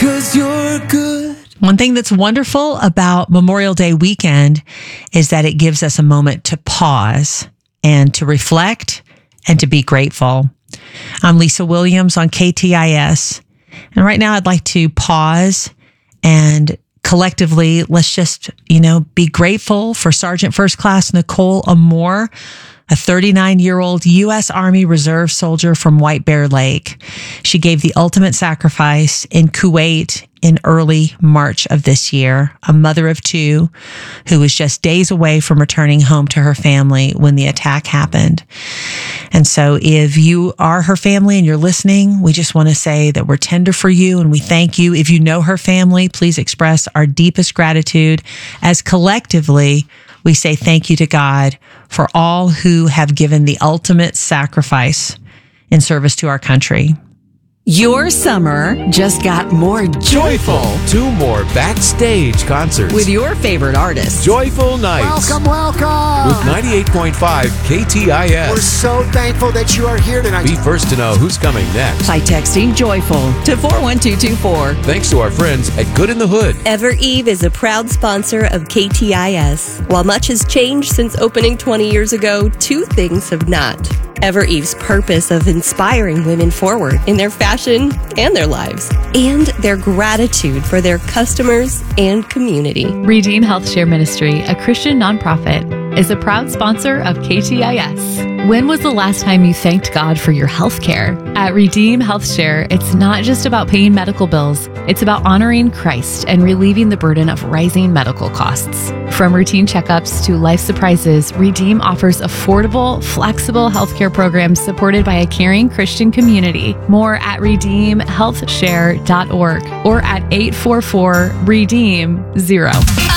'cause you're good. One thing that's wonderful about Memorial Day weekend is that it gives us a moment to pause and to reflect and to be grateful. I'm Lisa Williams on KTIS. And right now I'd like to pause and collectively, let's just, be grateful for Sergeant First Class Nicole Amore, a 39-year-old U.S. Army Reserve soldier from White Bear Lake. She gave the ultimate sacrifice in Kuwait in early March of this year, a mother of two who was just days away from returning home to her family when the attack happened. And so if you are her family and you're listening, we just want to say that we're tender for you and we thank you. If you know her family, please express our deepest gratitude as collectively we say thank you to God for all who have given the ultimate sacrifice in service to our country. Your summer just got more joyful 2 more backstage concerts with your favorite artists. Joyful Nights. Welcome. With 98.5 KTIS. We're so thankful that you are here tonight. Be first to know who's coming next By texting Joyful to 41224. Thanks to our friends at Good in the Hood. EverEve is a proud sponsor of KTIS. While much has changed since opening 20 years ago, 2 things have not. EverEve's purpose of inspiring women forward in their fashion and their lives, and their gratitude for their customers and community. Redeem Health Share Ministry, a Christian nonprofit, is a proud sponsor of KTIS. When was the last time you thanked God for your health care? At Redeem Health Share, it's not just about paying medical bills. It's about honoring Christ and relieving the burden of rising medical costs. From routine checkups to life surprises, Redeem offers affordable, flexible healthcare programs supported by a caring Christian community. More at redeemhealthshare.org or at 844-REDEEM-0.